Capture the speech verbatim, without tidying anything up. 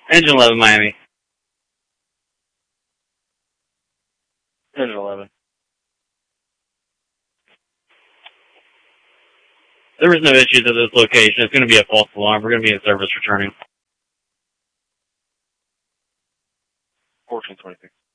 Engine eleven, Miami. Engine eleven. There was no issues at this location. It's going to be a false alarm. We're going to be in service returning. fourteen twenty-six.